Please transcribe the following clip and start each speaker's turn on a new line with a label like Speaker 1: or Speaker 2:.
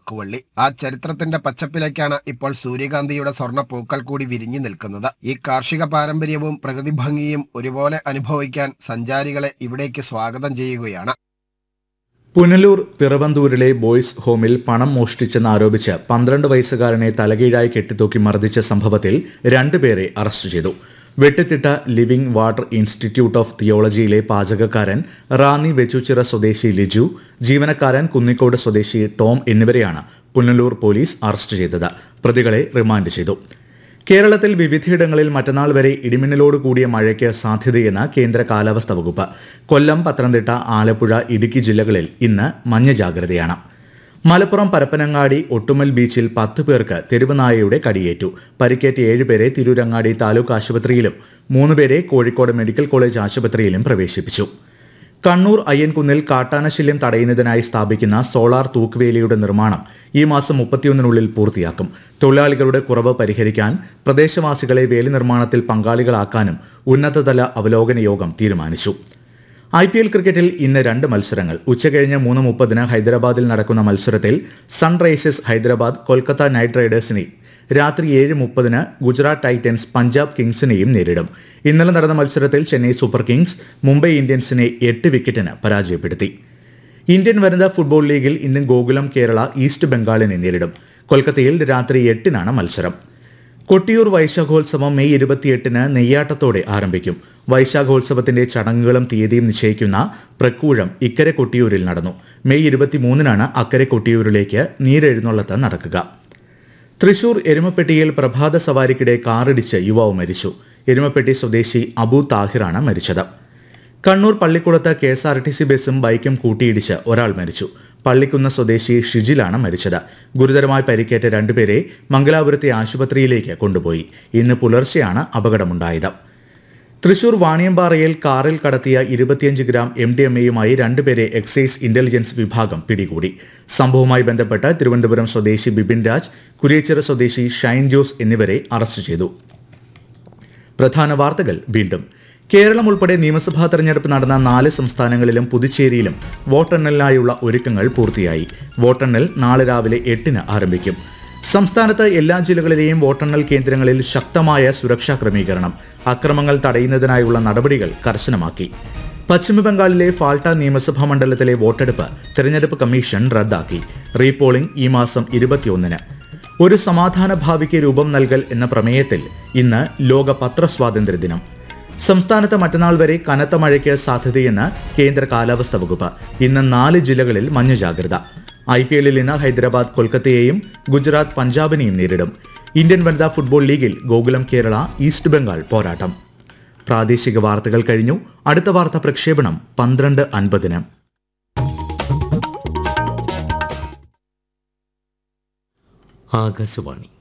Speaker 1: പോക്കുവള്ളി. ആ ചരിത്രത്തിന്റെ പച്ചപ്പിലേക്കാണ് ഇപ്പോൾ സൂര്യകാന്തിയുടെ സ്വർണ്ണ പൂക്കൾ കൂടി വിരിഞ്ഞു നിൽക്കുന്നത്. ഈ കാർഷിക പാരമ്പര്യവും പ്രകൃതി ഭംഗിയും ഒരുപോലെ അനുഭവിക്കാൻ സഞ്ചാരികളെ ഇവിടേക്ക് സ്വാഗതം ചെയ്യുകയാണ്.
Speaker 2: പുനലൂർ പിറവന്തൂരിലെ ബോയ്സ് ഹോമിൽ പണം മോഷ്ടിച്ചെന്നാരോപിച്ച് 12 വയസ്സുകാരനെ തലകീഴായി കെട്ടിത്തൂക്കി മർദ്ദിച്ച സംഭവത്തിൽ 2 പേരെ അറസ്റ്റ് ചെയ്തു. വെട്ടിത്തിട്ട living water institute of തിയോളജിയിലെ പാചകക്കാരൻ Ranni Vechoochira സ്വദേശി ലിജു, ജീവനക്കാരൻ കുന്നിക്കോട് സ്വദേശി ടോം എന്നിവരെയാണ് പുനലൂർ പോലീസ് അറസ്റ്റ് ചെയ്തത്. പ്രതികളെ റിമാൻഡ് ചെയ്തു. കേരളത്തിൽ വിവിധയിടങ്ങളിൽ മറ്റന്നാൾ വരെ ഇടിമിന്നലോട് കൂടിയ മഴയ്ക്ക് സാധ്യതയെന്ന് കേന്ദ്ര കാലാവസ്ഥാ വകുപ്പ്. കൊല്ലം, പത്തനംതിട്ട, ആലപ്പുഴ, ഇടുക്കി ജില്ലകളിൽ ഇന്ന് മഞ്ഞ ജാഗ്രതയാണ്. മലപ്പുറം പരപ്പനങ്ങാടി ഒട്ടുമൽ ബീച്ചിൽ 10 പേർക്ക് തെരുവുനായയുടെ കടിയേറ്റു. പരിക്കേറ്റ 7 പേരെ തിരൂരങ്ങാടി താലൂക്ക് ആശുപത്രിയിലും 3 പേരെ കോഴിക്കോട് മെഡിക്കൽ കോളേജ് ആശുപത്രിയിലും പ്രവേശിപ്പിച്ചു. കണ്ണൂർ അയ്യൻകുന്നിൽ കാട്ടാനശല്യം തടയുന്നതിനായി സ്ഥാപിക്കുന്ന സോളാർ തൂക്കുവേലിയുടെ നിർമ്മാണം ഈ മാസം 31-നുള്ളിൽ പൂർത്തിയാക്കും. തൊഴിലാളികളുടെ കുറവ് പരിഹരിക്കാൻ പ്രദേശവാസികളെ വേലി നിർമ്മാണത്തിൽ പങ്കാളികളാക്കാനും ഉന്നതതല അവലോകന യോഗം തീരുമാനിച്ചു. IPL ക്രിക്കറ്റിൽ ഇന്ന് 2 മത്സരങ്ങൾ. ഉച്ചകഴിഞ്ഞ് 3:30 ഹൈദരാബാദിൽ നടക്കുന്ന മത്സരത്തിൽ സൺറൈസേഴ്സ് ഹൈദരാബാദ് കൊൽക്കത്ത നൈറ്റ് റൈഡേഴ്സിനെയും രാത്രി 7:30 ഗുജറാത്ത് ടൈറ്റൻസ് പഞ്ചാബ് കിങ്സിനെയും നേരിടും. ഇന്നലെ നടന്ന മത്സരത്തിൽ ചെന്നൈ സൂപ്പർ കിങ്സ് മുംബൈ ഇന്ത്യൻസിനെ 8 വിക്കറ്റിന് പരാജയപ്പെടുത്തി. ഇന്ത്യൻ വനിതാ ഫുട്ബോൾ ലീഗിൽ ഇന്ന് ഗോകുലം കേരള ഈസ്റ്റ് ബംഗാളിനെ നേരിടും. കൊൽക്കത്തയിൽ രാത്രി 8-നാണ് മത്സരം. കൊട്ടിയൂർ വൈശാഖോത്സവം മെയ് 28-ന് നെയ്യാട്ടത്തോടെ ആരംഭിക്കും. വൈശാഖോത്സവത്തിന്റെ ചടങ്ങുകളും തീയതിയും നിശ്ചയിക്കുന്ന പ്രക്കൂഴം ഇക്കരെ കൊട്ടിയൂരിൽ നടന്നു. മെയ് 23-നാണ് അക്കരെ കൊട്ടിയൂരിലേക്ക് നീരെഴുന്നള്ളത്ത് നടക്കുക. തൃശൂർ എരുമപ്പെട്ടിയിൽ പ്രഭാത സവാരിക്കിടെ കാറിടിച്ച് യുവാവ് മരിച്ചു. എരുമപ്പെട്ടി സ്വദേശി അബു താഹിറാണ് മരിച്ചത്. കണ്ണൂർ പള്ളിക്കുളത്ത് KSRTC ബസും ബൈക്കും കൂട്ടിയിടിച്ച് ഒരാൾ മരിച്ചു. പള്ളിക്കുന്ന് സ്വദേശി ഷിജിലാണ് മരിച്ചത്. ഗുരുതരമായി പരിക്കേറ്റ 2 പേരെ മംഗലാപുരത്തെ ആശുപത്രിയിലേക്ക് കൊണ്ടുപോയി. ഇന്ന് പുലർച്ചെയാണ് അപകടമുണ്ടായത്. തൃശൂർ വാണിയമ്പാറയിൽ കാറിൽ കടത്തിയ 25 ഗ്രാം MDMA-യുമായി 2 പേരെ എക്സൈസ് ഇന്റലിജൻസ് വിഭാഗം പിടികൂടി. സംഭവവുമായി ബന്ധപ്പെട്ട് തിരുവനന്തപുരം സ്വദേശി ബിപിൻ രാജ്, കുരിയച്ചിറ സ്വദേശി ഷൈൻ ജോസ് എന്നിവരെ അറസ്റ്റ് ചെയ്തു. പ്രധാന വാർത്തകൾ വീണ്ടും. കേരളം ഉൾപ്പെടെ നിയമസഭാ തെരഞ്ഞെടുപ്പ് നടന്ന 4 സംസ്ഥാനങ്ങളിലും പുതുച്ചേരിയിലും വോട്ടെണ്ണലിനായുള്ള ഒരുക്കങ്ങൾ പൂർത്തിയായി. വോട്ടെണ്ണൽ നാളെ രാവിലെ 8-ന് ആരംഭിക്കും. സംസ്ഥാനത്ത് എല്ലാ ജില്ലകളിലെയും വോട്ടെണ്ണൽ കേന്ദ്രങ്ങളിൽ ശക്തമായ സുരക്ഷാ ക്രമീകരണം. അക്രമങ്ങൾ തടയുന്നതിനായുള്ള നടപടികൾ കർശനമാക്കി. പശ്ചിമബംഗാളിലെ ഫാൾട്ട നിയമസഭാ മണ്ഡലത്തിലെ വോട്ടെടുപ്പ് തെരഞ്ഞെടുപ്പ് കമ്മീഷൻ റദ്ദാക്കി. റീപോളിംഗ് ഈ മാസം 21-ന്. ഒരു സമാധാന ഭാവിക്ക് രൂപം നൽകൽ എന്ന പ്രമേയത്തിൽ ഇന്ന് ലോക പത്രസ്വാതന്ത്ര്യ ദിനം. സംസ്ഥാനത്ത് മറ്റന്നാൾ വരെ കനത്ത മഴയ്ക്ക് സാധ്യതയെന്ന് കേന്ദ്ര കാലാവസ്ഥാ വകുപ്പ്. ഇന്ന് 4 ജില്ലകളിൽ മഞ്ഞ ജാഗ്രത. IPL-ൽ ഇന്ന് ഹൈദരാബാദ് കൊൽക്കത്തയെയും ഗുജറാത്ത് പഞ്ചാബിനെയും നേരിടും. ഇന്ത്യൻ വനിതാ ഫുട്ബോൾ ലീഗിൽ ഗോകുലം കേരള ഈസ്റ്റ് ബംഗാൾ പോരാട്ടം. പ്രാദേശിക വാർത്തകൾ കഴിഞ്ഞു. അടുത്ത വാർത്താ പ്രക്ഷേപണം 12:50-ന്.
Speaker 3: ആകാശവാണി